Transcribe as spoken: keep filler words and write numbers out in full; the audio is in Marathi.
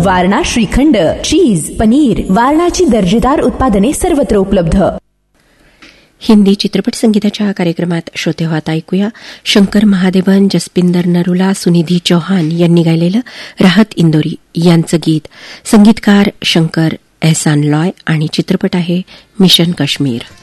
वारणा श्रीखंड, चीज, पनीर, वारणाची दर्जेदार उत्पादने सर्वत्र उपलब्ध. हिंदी चित्रपट संगीताच्या कार्यक्रमात श्रोते हो आता ऐकूया शंकर महादेवन, जसपिंदर नरुला, सुनिधी चौहान यांनी गायलेलं राहत इंदोरी यांचं गीत. संगीतकार शंकर एहसान लॉय आणि चित्रपट आहे मिशन काश्मीर.